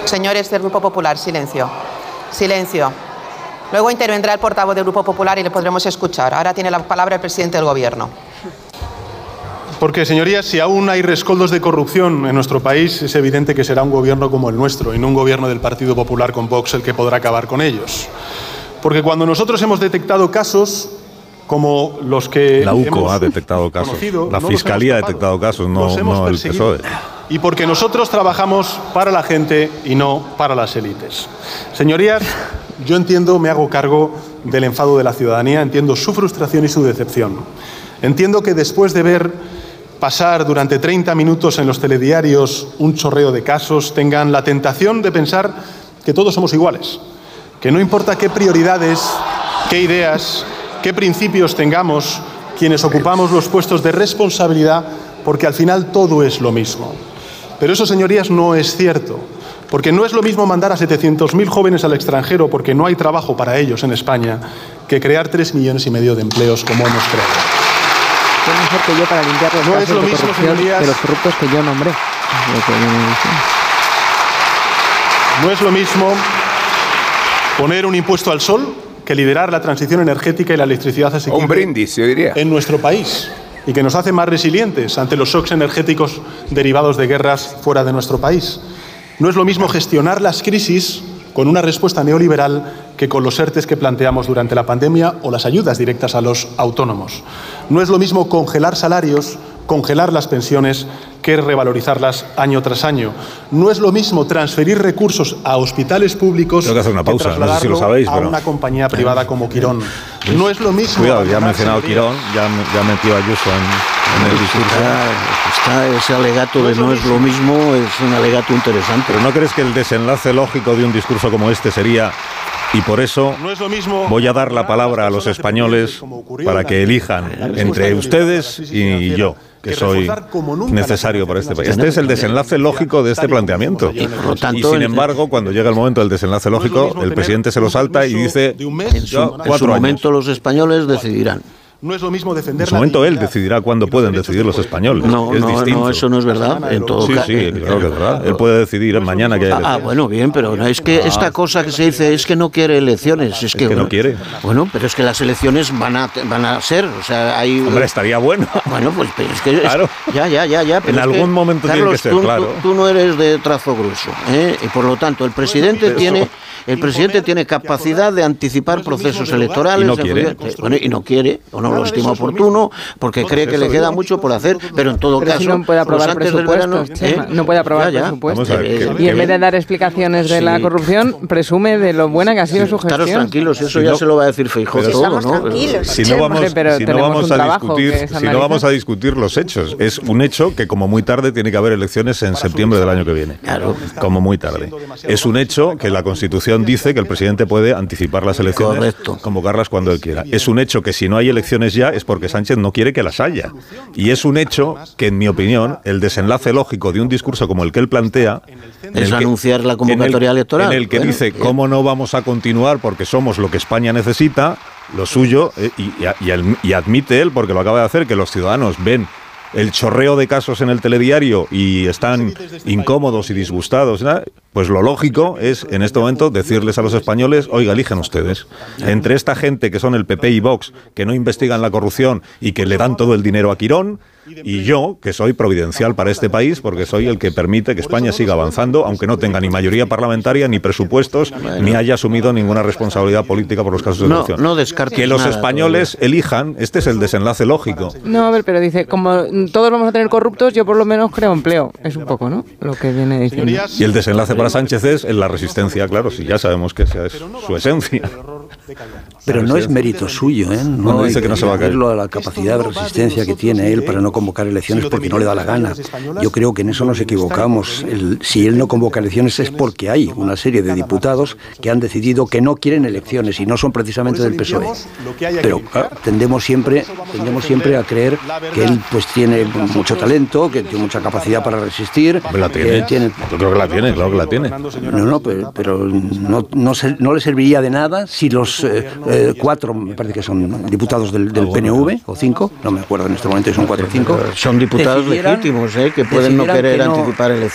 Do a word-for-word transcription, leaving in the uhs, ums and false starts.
Señores del Grupo Popular, silencio. Silencio. Luego intervendrá el portavoz del Grupo Popular y le podremos escuchar. Ahora tiene la palabra el presidente del Gobierno. Porque, señorías, si aún hay rescoldos de corrupción en nuestro país, es evidente que será un gobierno como el nuestro y no un gobierno del Partido Popular con Vox el que podrá acabar con ellos. Porque cuando nosotros hemos detectado casos como los que la U C O hemos ha detectado casos, conocido, la no Fiscalía ha tapado, detectado casos, no, no el P S O E. Y porque nosotros trabajamos para la gente y no para las élites. Señorías, yo entiendo, me hago cargo del enfado de la ciudadanía, entiendo su frustración y su decepción. Entiendo que después de ver pasar durante treinta minutos en los telediarios un chorreo de casos, tengan la tentación de pensar que todos somos iguales, que no importa qué prioridades, qué ideas, qué principios tengamos quienes ocupamos los puestos de responsabilidad, porque al final todo es lo mismo. Pero eso, señorías, no es cierto, porque no es lo mismo mandar a setecientos mil jóvenes al extranjero porque no hay trabajo para ellos en España, que crear tres millones y medio de empleos como hemos creado. ¿Qué mejor que yo para limpiar los No casos es lo de mismo, corrupción señorías, de los corruptos que yo nombré? Lo que viene diciendo. No es lo mismo poner un impuesto al sol que liderar la transición energética y la electricidad asequible un brindis, yo diría, en nuestro país, y que nos hace más resilientes ante los shocks energéticos derivados de guerras fuera de nuestro país. No es lo mismo gestionar las crisis con una respuesta neoliberal que con los ERTES que planteamos durante la pandemia o las ayudas directas a los autónomos. No es lo mismo congelar salarios, congelar las pensiones, que revalorizarlas año tras año. No es lo mismo transferir recursos a hospitales públicos Tengo que hacer una pausa, que no sé si lo sabéis, a pero... una compañía privada como Quirón. No es lo mismo... Cuidado, ya ha mencionado Quirón, ya, ya ha metido a Ayuso en, en el discurso. Está, está ese alegato de no es lo mismo, es un alegato interesante. ¿Pero no crees que el desenlace lógico de un discurso como este sería... Y por eso voy a dar la palabra a los españoles para que elijan entre ustedes y yo, que soy necesario para este país. Este es el desenlace lógico de este planteamiento. Y sin embargo, cuando llega el momento del desenlace lógico, el presidente se lo salta y dice, en su, en su momento los españoles decidirán. No es lo mismo defender en su momento él decidirá cuándo pueden decidir los españoles. No, es no, distinto. no, eso no es verdad. En todo sí, caso. sí, claro que es verdad. Él puede decidir mañana que hay elecciones. Ah, bueno, bien, pero es que esta cosa que se dice es que no quiere elecciones. Es, es que, que no quiere. Bueno, pero es que las elecciones van a van a ser, o sea, hay. Hombre, estaría bueno. Bueno, pues es que claro. es, ya, ya, ya, ya. Pero en es algún que, momento Carlos, tiene que ser, tú, claro. Tú, tú no eres de trazo grueso, ¿eh? Y por lo tanto el presidente Pero tiene. eso... El presidente tiene capacidad de anticipar procesos electorales. Y no quiere. Bueno, y no quiere, o no lo estima oportuno, porque cree que le queda mucho por hacer, pero en todo pero caso... si no puede aprobar antes del presupuestos, verano, ¿eh? No puede aprobar ya, ya. presupuestos. Vamos a ver, y en vez de dar explicaciones de sí. la corrupción, presume de lo buena que ha sido sí, su gestión. Estaros tranquilos, eso si ya no, se lo va a decir Feijóo todo, ¿no? Tranquilos. Si no vamos, Pero si no vamos a discutir, si no vamos a discutir los hechos, es un hecho que como muy tarde tiene que haber elecciones en septiembre del año que viene. Claro. Como muy tarde. Es un hecho que la Constitución dice que el presidente puede anticipar las elecciones, correcto, convocarlas cuando él quiera. Es un hecho que si no hay elecciones ya es porque Sánchez no quiere que las haya. Y es un hecho que, en mi opinión, el desenlace lógico de un discurso como el que él plantea es que, anunciar la convocatoria en el, electoral. En el que bueno, dice bien. cómo no vamos a continuar porque somos lo que España necesita, lo suyo, eh, y, y, y, y admite él, porque lo acaba de hacer, que los ciudadanos ven el chorreo de casos en el telediario y están incómodos y disgustados, ¿no? Pues lo lógico es, en este momento, decirles a los españoles, oiga, eligen ustedes. Entre esta gente que son el P P y Vox, que no investigan la corrupción y que le dan todo el dinero a Quirón, y yo, que soy providencial para este país, porque soy el que permite que España siga avanzando, aunque no tenga ni mayoría parlamentaria, ni presupuestos, bueno, ni haya asumido ninguna responsabilidad política por los casos de corrupción. No, no descartes que los nada, españoles todavía elijan, este es el desenlace lógico. No, a ver, pero dice, como todos vamos a tener corruptos, yo por lo menos creo empleo. Es un poco, ¿no? Lo que viene diciendo. Y el desenlace para Sánchez es en la resistencia, claro, si ya sabemos que esa es su esencia. Pero no es mérito suyo, ¿eh? No, no dice que no se va a caer. La capacidad de resistencia que tiene él para no convocar elecciones porque no le da la gana. Yo creo que en eso nos equivocamos. El, si él no convoca elecciones es porque hay una serie de diputados que han decidido que no quieren elecciones y no son precisamente del P S O E. Pero claro, tendemos siempre, tendemos siempre a creer que él pues tiene mucho talento, que tiene mucha capacidad para resistir. La tiene. tiene. Yo creo que la tiene, claro que la tiene. No, no, pero, pero no, no, se, no le serviría de nada si los eh, eh, cuatro, me parece que son diputados del, del P N V, o cinco, no me acuerdo en este momento, son cuatro o cinco. Son diputados legítimos, ¿eh? Que pueden no querer que no, anticipar elecciones.